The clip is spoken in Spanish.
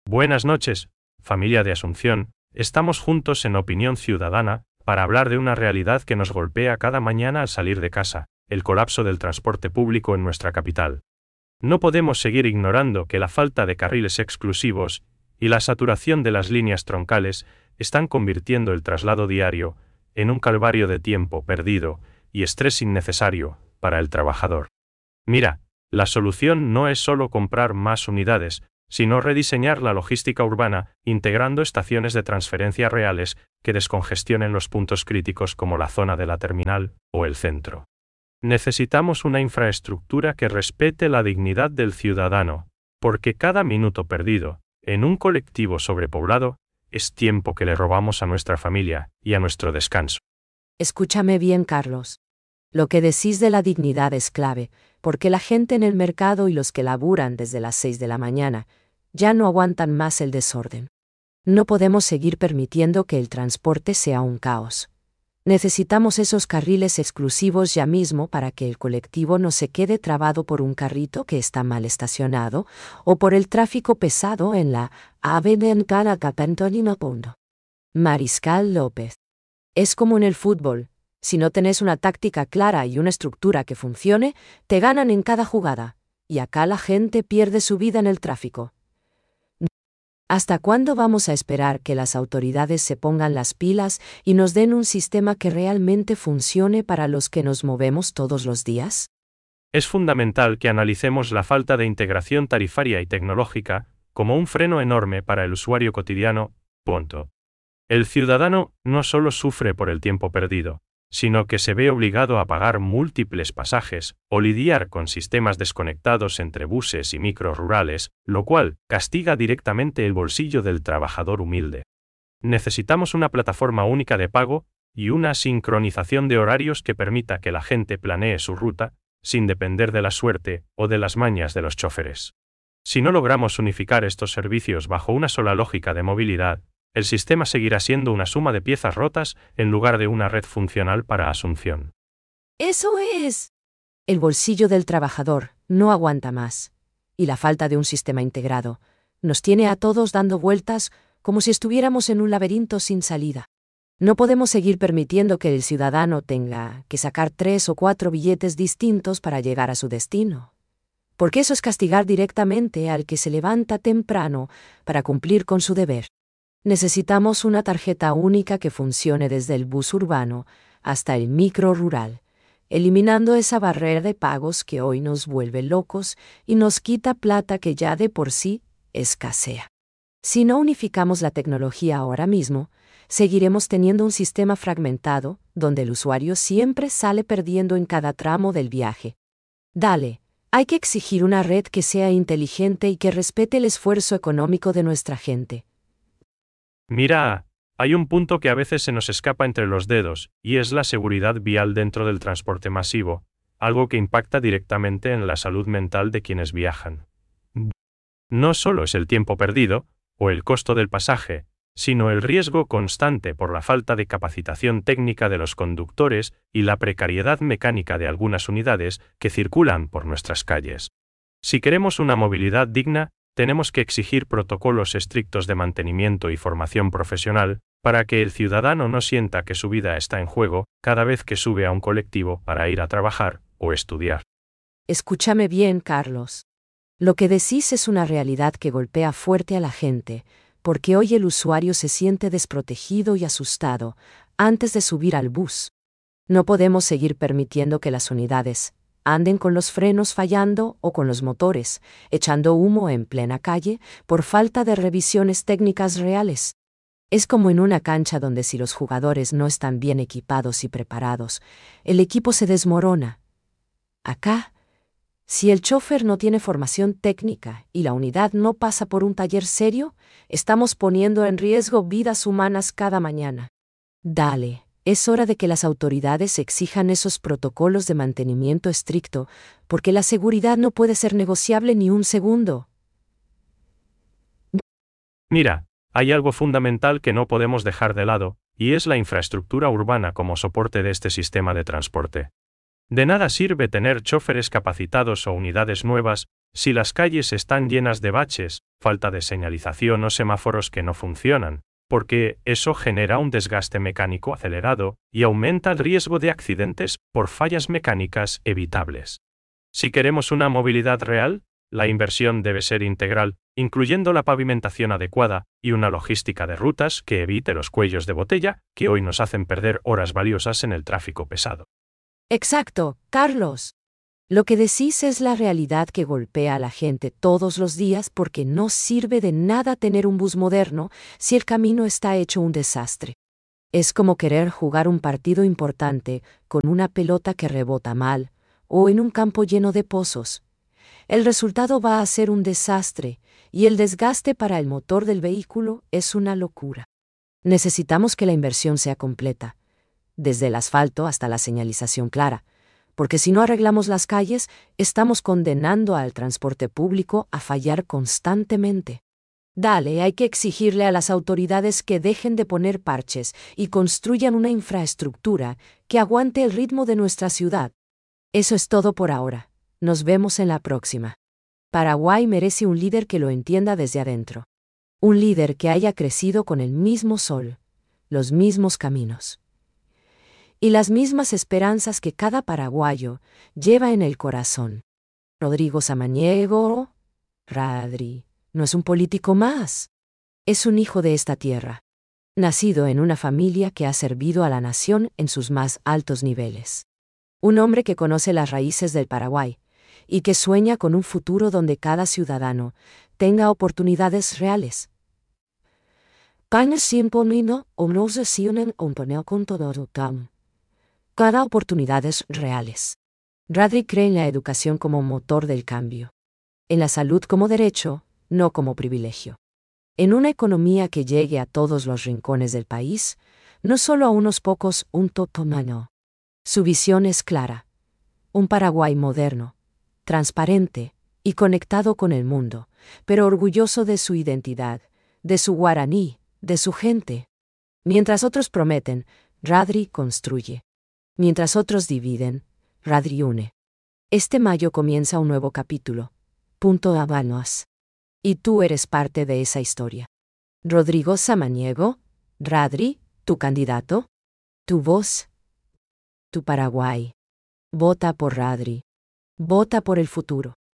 Buenas noches, familia de Asunción. Estamos juntos en Opinión Ciudadana para hablar de una realidad que nos golpea cada mañana al salir de casa: el colapso del transporte público en nuestra capital. No podemos seguir ignorando que la falta de carriles exclusivos y la saturación de las líneas troncales están convirtiendo el traslado diario en un calvario de tiempo perdido y estrés innecesario para el trabajador. Mira, la solución no es solo comprar más unidades, sino rediseñar la logística urbana, integrando estaciones de transferencia reales que descongestionen los puntos críticos como la zona de la terminal o el centro. Necesitamos una infraestructura que respete la dignidad del ciudadano, porque cada minuto perdido en un colectivo sobrepoblado es tiempo que le robamos a nuestra familia y a nuestro descanso. Escúchame bien, Carlos. Lo que decís de la dignidad es clave, porque la gente en el mercado y los que laburan desde las 6 de la mañana ya no aguantan más el desorden. No podemos seguir permitiendo que el transporte sea un caos. Necesitamos esos carriles exclusivos ya mismo para que el colectivo no se quede trabado por un carrito que está mal estacionado o por el tráfico pesado en la Avenida Capentonino. Mariscal López. Es como en el fútbol. Si no tenés una táctica clara y una estructura que funcione, te ganan en cada jugada, y acá la gente pierde su vida en el tráfico. ¿Hasta cuándo vamos a esperar que las autoridades se pongan las pilas y nos den un sistema que realmente funcione para los que nos movemos todos los días? Es fundamental que analicemos la falta de integración tarifaria y tecnológica como un freno enorme para el usuario cotidiano. El ciudadano no solo sufre por el tiempo perdido, sino que se ve obligado a pagar múltiples pasajes o lidiar con sistemas desconectados entre buses y micros rurales, lo cual castiga directamente el bolsillo del trabajador humilde. Necesitamos una plataforma única de pago y una sincronización de horarios que permita que la gente planee su ruta, sin depender de la suerte o de las mañas de los choferes. Si no logramos unificar estos servicios bajo una sola lógica de movilidad, el sistema seguirá siendo una suma de piezas rotas en lugar de una red funcional para Asunción. ¡Eso es! El bolsillo del trabajador no aguanta más. Y la falta de un sistema integrado nos tiene a todos dando vueltas como si estuviéramos en un laberinto sin salida. No podemos seguir permitiendo que el ciudadano tenga que sacar 3 o 4 billetes distintos para llegar a su destino. Porque eso es castigar directamente al que se levanta temprano para cumplir con su deber. Necesitamos una tarjeta única que funcione desde el bus urbano hasta el micro rural, eliminando esa barrera de pagos que hoy nos vuelve locos y nos quita plata que ya de por sí escasea. Si no unificamos la tecnología ahora mismo, seguiremos teniendo un sistema fragmentado donde el usuario siempre sale perdiendo en cada tramo del viaje. Dale, hay que exigir una red que sea inteligente y que respete el esfuerzo económico de nuestra gente. Mira, hay un punto que a veces se nos escapa entre los dedos, y es la seguridad vial dentro del transporte masivo, algo que impacta directamente en la salud mental de quienes viajan. No solo es el tiempo perdido, o el costo del pasaje, sino el riesgo constante por la falta de capacitación técnica de los conductores y la precariedad mecánica de algunas unidades que circulan por nuestras calles. Si queremos una movilidad digna, tenemos que exigir protocolos estrictos de mantenimiento y formación profesional para que el ciudadano no sienta que su vida está en juego cada vez que sube a un colectivo para ir a trabajar o estudiar. Escúchame bien, Carlos. Lo que decís es una realidad que golpea fuerte a la gente, porque hoy el usuario se siente desprotegido y asustado antes de subir al bus. No podemos seguir permitiendo que las unidades anden con los frenos fallando o con los motores echando humo en plena calle por falta de revisiones técnicas reales. Es como en una cancha donde si los jugadores no están bien equipados y preparados, el equipo se desmorona. Acá, si el chofer no tiene formación técnica y la unidad no pasa por un taller serio, estamos poniendo en riesgo vidas humanas cada mañana. Dale. Es hora de que las autoridades exijan esos protocolos de mantenimiento estricto, porque la seguridad no puede ser negociable ni un segundo. Mira, hay algo fundamental que no podemos dejar de lado, y es la infraestructura urbana como soporte de este sistema de transporte. De nada sirve tener choferes capacitados o unidades nuevas si las calles están llenas de baches falta de señalización o semáforos que no funcionan, porque eso genera un desgaste mecánico acelerado y aumenta el riesgo de accidentes por fallas mecánicas evitables. Si queremos una movilidad real, la inversión debe ser integral, incluyendo la pavimentación adecuada y una logística de rutas que evite los cuellos de botella que hoy nos hacen perder horas valiosas en el tráfico pesado. Exacto, Carlos. Lo que decís es la realidad que golpea a la gente todos los días porque no sirve de nada tener un bus moderno si el camino está hecho un desastre. Es como querer jugar un partido importante con una pelota que rebota mal o en un campo lleno de pozos. El resultado va a ser un desastre y el desgaste para el motor del vehículo es una locura. Necesitamos que la inversión sea completa, desde el asfalto hasta la señalización clara, porque si no arreglamos las calles, estamos condenando al transporte público a fallar constantemente. Dale, hay que exigirle a las autoridades que dejen de poner parches y construyan una infraestructura que aguante el ritmo de nuestra ciudad. Eso es todo por ahora. Nos vemos en la próxima. Paraguay merece un líder que lo entienda desde adentro. Un líder que haya crecido con el mismo sol, los mismos caminos y las mismas esperanzas que cada paraguayo lleva en el corazón. Rodrigo Samaniego, Radri, no es un político más. Es un hijo de esta tierra, nacido en una familia que ha servido a la nación en sus más altos niveles. Un hombre que conoce las raíces del Paraguay y que sueña con un futuro donde cada ciudadano tenga oportunidades reales. Cada oportunidades reales. Radri cree en la educación como motor del cambio. En la salud como derecho, no como privilegio. En una economía que llegue a todos los rincones del país, no solo a unos pocos, un totomano. Su visión es clara. Un Paraguay moderno, transparente y conectado con el mundo, pero orgulloso de su identidad, de su guaraní, de su gente. Mientras otros prometen, Radri construye. Mientras otros dividen, Radri une. Este mayo comienza un nuevo capítulo. Habanos. Y tú eres parte de esa historia. Rodrigo Samaniego, Radri, tu candidato, tu voz, tu Paraguay. Vota por Radri. Vota por el futuro.